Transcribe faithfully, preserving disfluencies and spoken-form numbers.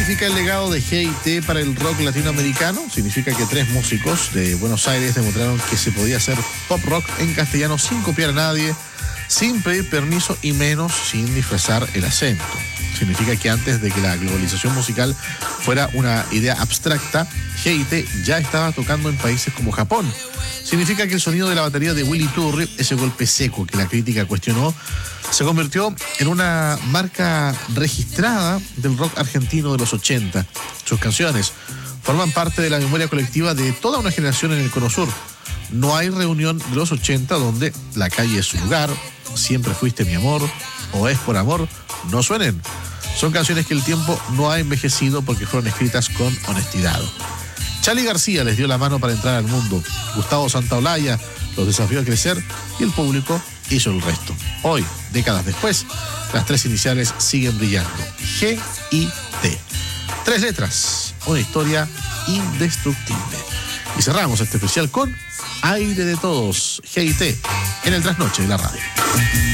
significa el legado de G y T para el rock latinoamericano? Significa que tres músicos de Buenos Aires demostraron que se podía hacer pop rock en castellano sin copiar a nadie, sin pedir permiso y menos sin disfrazar el acento. Significa que antes de que la globalización musical fuera una idea abstracta, G y T ya estaba tocando en países como Japón. Significa que el sonido de la batería de Willy Turri, ese golpe seco que la crítica cuestionó, se convirtió en una marca registrada del rock argentino de los ochenta. Sus canciones forman parte de la memoria colectiva de toda una generación en el Cono Sur. No hay reunión de los ochenta donde La calle es su lugar, Siempre fuiste mi amor o Es por amor no suenen. Son canciones que el tiempo no ha envejecido porque fueron escritas con honestidad. Charly García les dio la mano para entrar al mundo. Gustavo Santaolalla los desafió a crecer y el público hizo el resto. Hoy, décadas después, las tres iniciales siguen brillando. G y T. Tres letras, una historia indestructible. Y cerramos este especial con Aire de Todos, G y T, en el trasnoche de la radio.